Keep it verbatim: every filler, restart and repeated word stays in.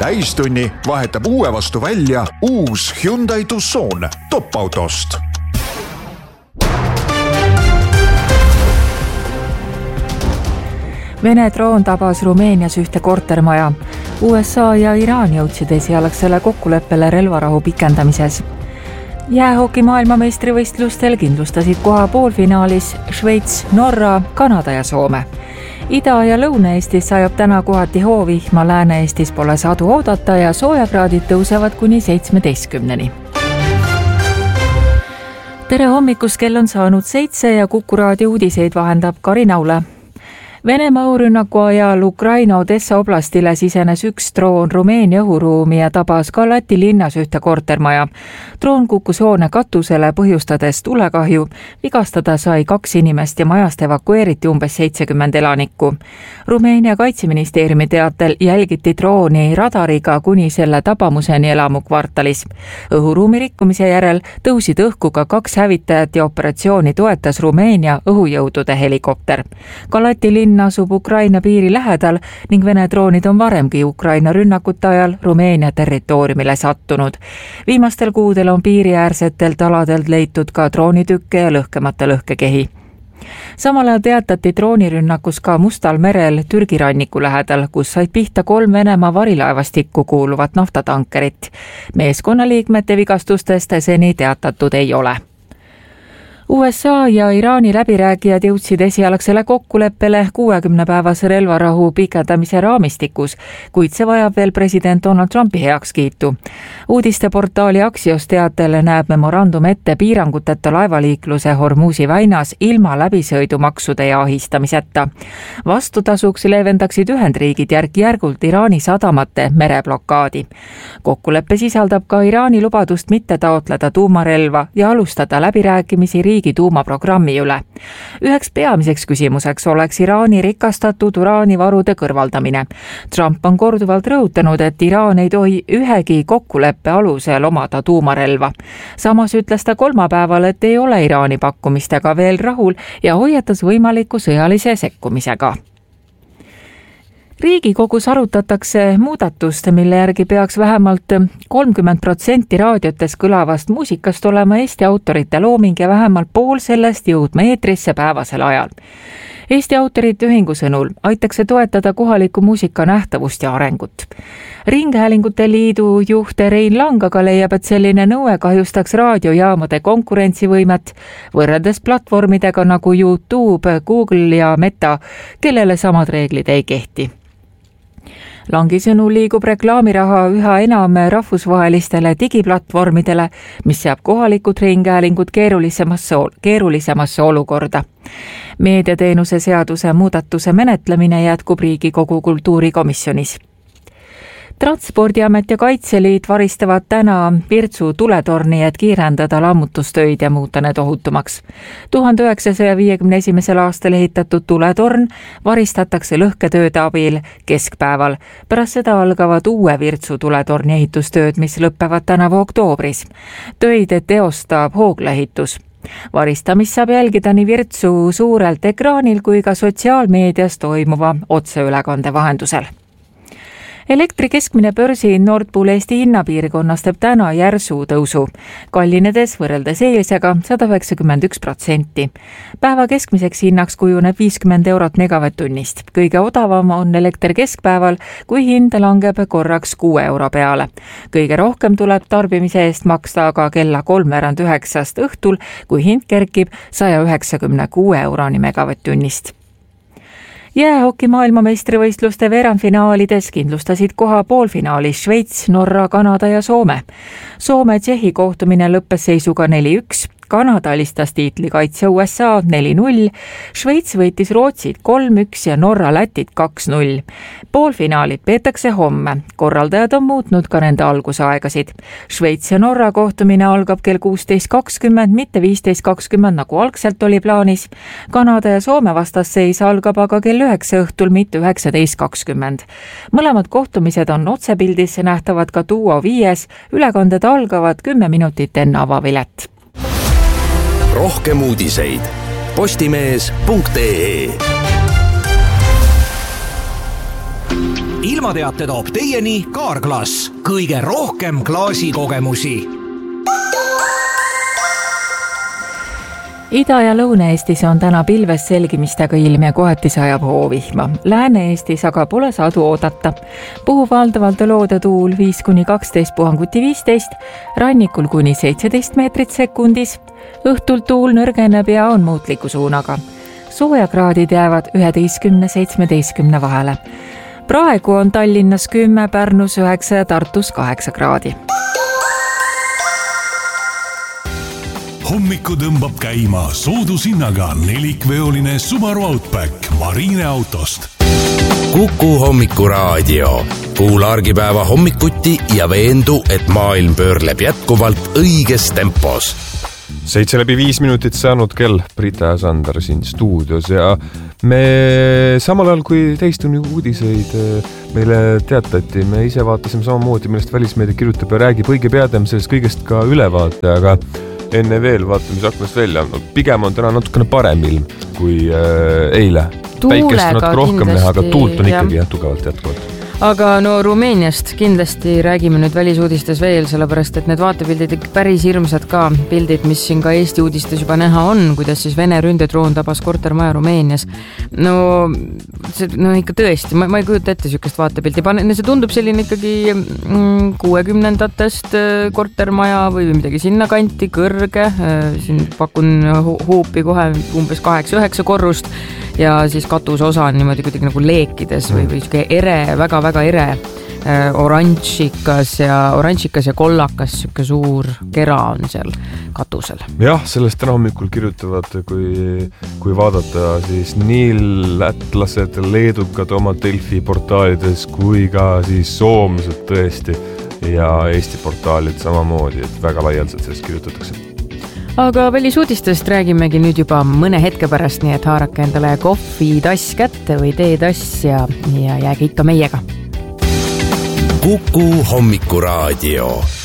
täistunni vahetab uue vastu välja uus Hyundai Tucson top-autost. Vene droon tabas Rumeenias ühte kortermaja. U S A ja Iraan jõudsid esialgsele kokkuleppele relvarahu pikendamises. Jäähoki maailmameistrivõistlustel kindlustasid koha poolfinaalis Šveits, Norra, Kanada ja Soome. Ida- ja Lõuna-Eestis sajab täna kohati hoovihma, Lääne-Eestis pole sadu oodata ja soojakraadid tõusevad kuni seitsmeteistkümneni. Tere hommikust, kell on saanud seitse ja Kuku raadio uudiseid vahendab Karin Aule. Venemaa õhurünnaku ajal Ukraina Odessa oblastile sisenes üks droon Rumeenia õhuruumi ja tabas ka Läti linnas ühte kortermaja. Droon kukkus hoone katusele, põhjustades tulekahju. Vigastada sai kaks inimest ja majast evakueeriti umbes seitsekümmend elanikku. Rumeenia kaitseministeeriumi teatel jälgiti drooni radariga kuni selle tabamuseni elamukvartalis. Õhuruumi rikkumise järel tõusid õhku ka kaks hävitajat ja operatsiooni toetas Rumeenia õhujõudude helikopter. Ka Läti linn asub Ukraina piiri lähedal ning Vene droonid on varemgi Ukraina rünnakute ajal Rumeenia territooriumile sattunud. Viimastel kuudel on piiriäärsetelt aladelt leitud ka droonitükke ja lõhkemata lõhkekehi. Samal ajal teatati droonirünnakus ka Mustal merel Türgi ranniku lähedal, kus said pihta kolm Venemaa varilaevastikku kuuluvat naftatankerit. Meeskonnaliikmete vigastustest seni teatatud ei ole. U S A ja Iraani läbirääkijad jõudsid esialgsele kokkuleppele kuuekümnepäevase relvarahu pikendamise raamistikus, kuid see vajab veel president Donald Trumpi heakskiitu. Uudisteportaali Axios teatel näeb memorandum ette piiranguteta laevaliikluse Hormuzi väinas ilma läbisõidumaksude ja ahistamiseta. Vastutasuks leevendaksid Ühendriigid järk-järgult Iraani sadamate mereblokaadi. Kokkuleppe sisaldab ka Iraani lubadust mitte taotleda tuumarelva ja alustada läbirääkimisi riigi tuumaprogrammi üle. Üheks peamiseks küsimuseks oleks Iraani rikastatud uraanivarude kõrvaldamine. Trump on korduvalt rõhutanud, et Iraan ei tohi ühegi kokkuleppe alusel omada tuumarelva. Samas ütles ta kolmapäeval, et ei ole Iraani pakkumistega veel rahul ja hoiatas võimaliku sõjalise sekkumisega. Riigikogus arutatakse muudatust, mille järgi peaks vähemalt kolmkümmend protsenti raadiotes kõlavast muusikast olema Eesti autorite looming ja vähemalt pool sellest jõudma eetrisse päevasel ajal. Eesti autorite ühingu sõnul aitaks see toetada kohaliku muusika nähtavust ja arengut. Ringhäälingute liidu juht Rein Lang aga leiab, et selline nõue kahjustaks raadiojaamade konkurentsivõimet võrreldes platvormidega nagu YouTube, Google ja Meta, kellele samad reeglid ei kehti. Langi sõnul liigub reklaamiraha üha enam rahvusvahelistele digiplatvormidele, mis seab kohalikud ringhäälingud keerulisemasse, keerulisemasse olukorda. Meediateenuse seaduse muudatuse menetlemine jätkub Riigikogu kultuurikomisjonis. Transpordiamet ja Kaitseliit varistavad täna Virtsu tuletorni, et kiirendada lammutustöid ja muuta need ohutumaks. tuhande üheksasaja viiekümne esimesel aastal ehitatud tuletorn varistatakse lõhketööde abil keskpäeval. Pärast seda algavad uue Virtsu tuletorni ehitustööd, mis lõppevad tänavu oktoobris. Töid teostab Hoogla-ehitus. Varistamist saab jälgida nii Virtsu suurelt ekraanil kui ka sotsiaalmeedias toimuva otseülekande vahendusel. Elektri keskmine börsi Nord Pool Eesti hinnapiirkonnas teeb täna järsu tõusu, kallinedes võrreldes eilsega sada üheksakümmend üks protsenti. Päeva keskmiseks hinnaks kujuneb viiskümmend eurot megavatt-tunnist. Kõige odavam on elekter keskpäeval, kui hind langeb korraks kuue euro peale. Kõige rohkem tuleb tarbimise eest maksta aga kella kolmveerand üheksast õhtul, kui hind kerkib saja üheksakümne kuue euroni megavatt-tunnist. Jäähoki maailmameistrivõistluste veerandfinaalides kindlustasid koha poolfinaalis Šveits, Norra, Kanada ja Soome. Soome Tšehhi kohtumine lõppes seisuga neli üks. Kanada alistas tiitlikaitse U S A neli null, Šveits võitis Rootsit kolm üks ja Norra Lätit kaks null. Poolfinaalid peetakse homme. Korraldajad on muutnud ka nende algusaegasid. Šveits ja Norra kohtumine algab kell kuusteist kakskümmend, mitte viisteist kakskümmend nagu algselt oli plaanis. Kanada ja Soome vastasseis algab aga kell üheksa õhtul, mitte üheksateist kakskümmend. Mõlemad kohtumised on otsepildis nähtavad ka Duo viies. Ülekanded algavad kümme minutit enne avavilet. Rohkem uudiseid postimees punkt ee. ilmateate toob teieni Kaarglass. Kõige rohkem klaasikogemusi. Ida- ja Lõuna-Eestis on täna pilves selgimistega ilm ja kohati sajab hoovihma. Lääne-Eestis aga pole sadu oodata. Puhub valdavalt loode tuul viis kuni kaksteist puhanguti viisteist, rannikul kuni seitseteist meetrit sekundis. Õhtult tuul nõrgeneb ja on muutliku suunaga. Soojakraadid jäävad üheteistkümne seitsmeteistkümne vahele. Praegu on Tallinnas kümme, Pärnus üheksa ja Tartus kaheksa kraadi. Hommiku tõmbab käima soodushinnaga nelikveoline Subaru Outback Marine autost. Kuku hommikuraadio. Kuula argipäeva hommikuti ja veendu, et maailm pöörleb jätkuvalt õiges tempos. Seitse läbi viis minutit saanud kell, Brita ja Sander siin stuudios ja me samal ajal kui teistunni uudiseid meile teatati, me ise vaatasime samamoodi, millest välismeedia kirjutab ja räägib õige peadem sellest kõigest ka ülevaate, aga enne veel vaatame, mis aknast välja. No, pigem on täna natukene parem ilm kui äh, eile. Päikest natuke rohkem näha, aga tuult on ikkagi jah, tugevalt jätkuvalt. Aga no Rumeeniast kindlasti räägime nüüd välisuudistes veel, sellepärast et need vaatepildid päris hirmsad ka pildid, mis siin ka Eesti uudistes juba näha on, kuidas siis Vene ründedroon tabas kortermaja Rumeenias. No, see, no ikka tõesti, ma, ma ei kujuta ette sükest vaatepildi. See tundub selline ikkagi kuuekümnendatest kortermaja või midagi sinna kanti, kõrge. Siin pakun huupi kohe umbes kaheksa üheksa korrust ja siis katuse osa on niimoodi kuidagi nagu leekides või, või siuke ere, väga väga ere, oranžikas ja, oranžikas ja kollakas siuke suur kera on seal katusel. Jah, sellest täna hommikul kirjutavad, kui, kui vaadata siis nii lätlased, leedukad oma Delfi portaalides kui ka siis soomlased tõesti ja Eesti portaalid samamoodi, et väga laialdaselt sellest kirjutatakse. Aga välisuudistest räägimegi nüüd juba mõne hetke pärast, nii et haarake endale kohvi tass kätte või teetass ja, ja jääge ikka meiega. Kuku hommikuraadio.